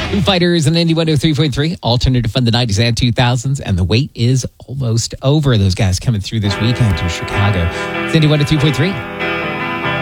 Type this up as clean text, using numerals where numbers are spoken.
Foo Fighters and Indie 103.3, alternative from the 90s and 2000s, and the wait is almost over. Those guys coming through this weekend to Chicago. It's Indie 103.3.